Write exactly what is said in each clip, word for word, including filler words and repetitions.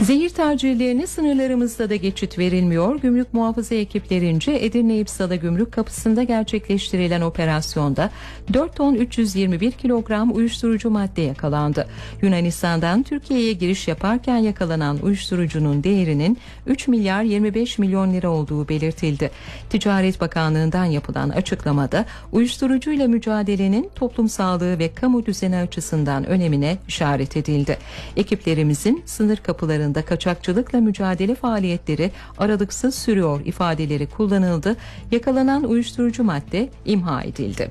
Zehir tacirlerine sınırlarımızda da geçit verilmiyor. Gümrük muhafaza ekiplerince Edirne İpsala Gümrük Kapısı'nda gerçekleştirilen operasyonda dört ton üç yüz yirmi bir kilogram uyuşturucu madde yakalandı. Yunanistan'dan Türkiye'ye giriş yaparken yakalanan uyuşturucunun değerinin üç milyar yirmi beş milyon lira olduğu belirtildi. Ticaret Bakanlığı'ndan yapılan açıklamada uyuşturucuyla mücadelenin toplum sağlığı ve kamu düzeni açısından önemine işaret edildi. Ekiplerimizin sınır kapılarında kaçakçılıkla mücadele faaliyetleri aralıksız sürüyor ifadeleri kullanıldı. Yakalanan uyuşturucu madde imha edildi.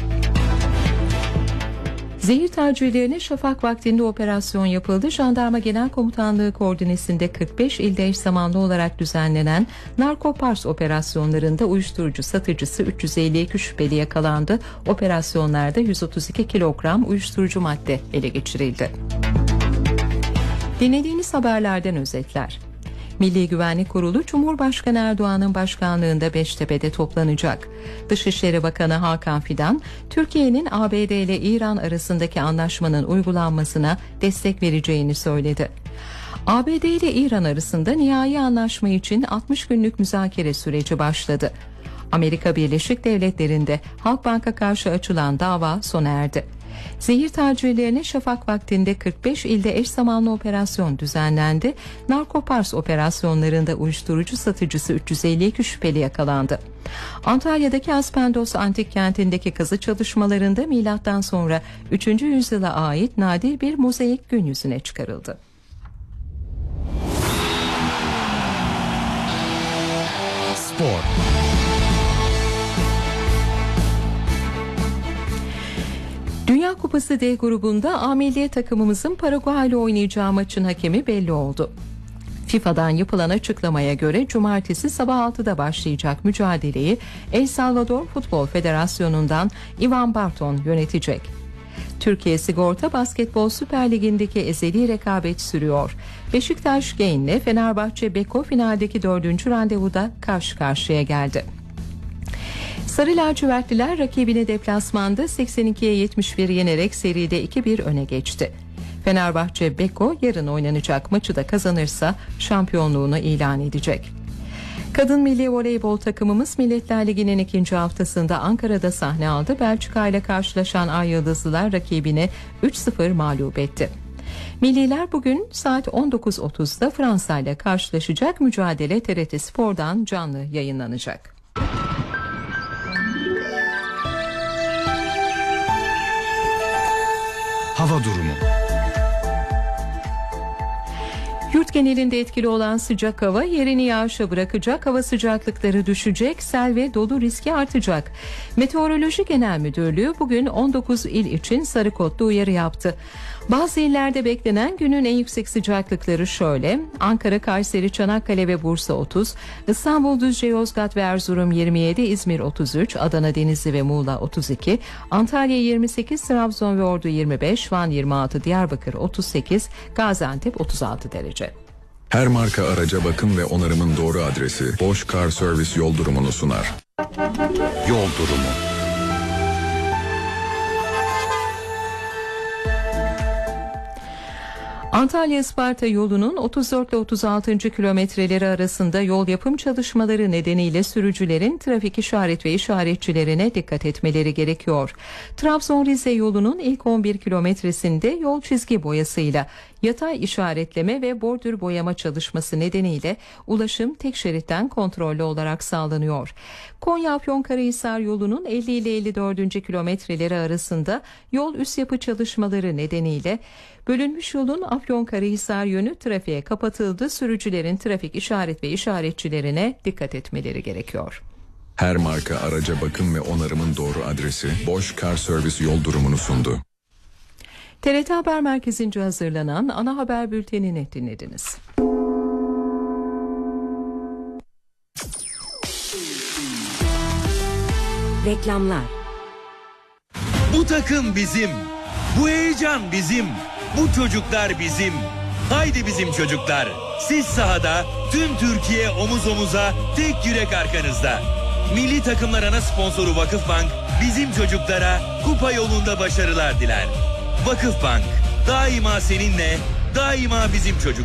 Zehir tacirlerine şafak vaktinde operasyon yapıldı. Jandarma Genel Komutanlığı koordinesinde kırk beş ilde eş zamanlı olarak düzenlenen Narkopars operasyonlarında uyuşturucu satıcısı üç yüz elli iki şüpheli yakalandı. Operasyonlarda yüz otuz iki kilogram uyuşturucu madde ele geçirildi. Dinlediğiniz haberlerden özetler. Milli Güvenlik Kurulu Cumhurbaşkanı Erdoğan'ın başkanlığında Beştepe'de toplanacak. Dışişleri Bakanı Hakan Fidan, Türkiye'nin A B D ile İran arasındaki anlaşmanın uygulanmasına destek vereceğini söyledi. A B D ile İran arasında nihai anlaşma için altmış günlük müzakere süreci başladı. Amerika Birleşik Devletleri'nde Halkbank'a karşı açılan dava sona erdi. Zehir tacirlerine şafak vaktinde kırk beş ilde eş zamanlı operasyon düzenlendi. Narkopars operasyonlarında uyuşturucu satıcısı üç yüz elli iki şüpheli yakalandı. Antalya'daki Aspendos Antik Kenti'ndeki kazı çalışmalarında milattan sonra üçüncü yüzyıla ait nadir bir mozaik gün yüzüne çıkarıldı. Spor. Dünya Kupası D grubunda A milli takımımızın Paraguay ile oynayacağı maçın hakemi belli oldu. FIFA'dan yapılan açıklamaya göre cumartesi sabah altıda başlayacak mücadeleyi El Salvador Futbol Federasyonu'ndan Ivan Barton yönetecek. Türkiye Sigorta Basketbol Süper Ligi'ndeki ezeli rekabet sürüyor. Beşiktaş Genç'le Fenerbahçe Beko finaldeki dördüncü randevuda karşı karşıya geldi. Sarı lacivertliler rakibini deplasmanda seksen ikiye yetmiş bir yenerek seride iki bir öne geçti. Fenerbahçe Beko yarın oynanacak maçı da kazanırsa şampiyonluğunu ilan edecek. Kadın milli voleybol takımımız Milletler Ligi'nin ikinci haftasında Ankara'da sahne aldı. Belçika ile karşılaşan Ay Yıldızlılar rakibini üç sıfır mağlup etti. Milliler bugün saat on dokuz otuzda Fransa ile karşılaşacak. Mücadele T R T Spor'dan canlı yayınlanacak. Hava durumu. Yurt genelinde etkili olan sıcak hava yerini yağışa bırakacak, hava sıcaklıkları düşecek, sel ve dolu riski artacak. Meteoroloji Genel Müdürlüğü bugün on dokuz il için sarı kodlu uyarı yaptı. Bazı illerde beklenen günün en yüksek sıcaklıkları şöyle: Ankara, Kayseri, Çanakkale ve Bursa otuz, İstanbul, Düzce, Yozgat ve Erzurum yirmi yedi, İzmir otuz üç, Adana, Denizli ve Muğla otuz iki, Antalya yirmi sekiz, Trabzon ve Ordu yirmi beş, Van yirmi altı, Diyarbakır otuz sekiz, Gaziantep otuz altı derece. Her marka araca bakım ve onarımın doğru adresi Bosch Car Service yol durumunu sunar. Yol durumu. Antalya-Isparta yolunun otuz dört ile otuz altıncı kilometreleri arasında yol yapım çalışmaları nedeniyle sürücülerin trafik işaret ve işaretçilerine dikkat etmeleri gerekiyor. Trabzon-Rize yolunun ilk on bir kilometresinde yol çizgi boyasıyla yatay işaretleme ve bordür boyama çalışması nedeniyle ulaşım tek şeritten kontrollü olarak sağlanıyor. Konya-Afyonkarahisar yolunun elli ile elli dördüncü kilometreleri arasında yol üst yapı çalışmaları nedeniyle bölünmüş yolun Afyonkarahisar yönü trafiğe kapatıldı. Sürücülerin trafik işaret ve işaretçilerine dikkat etmeleri gerekiyor. Her marka araca bakım ve onarımın doğru adresi Bosch Car Service yol durumunu sundu. T R T Haber Merkezi'nce hazırlanan ana haber bültenini dinlediniz. Reklamlar. Bu takım bizim. Bu heyecan bizim. Bu çocuklar bizim. Haydi bizim çocuklar. Siz sahada, tüm Türkiye omuz omuza, tek yürek arkanızda. Milli takımlar ana sponsoru Vakıfbank bizim çocuklara kupa yolunda başarılar diler. Vakıfbank daima seninle, daima bizim çocuk.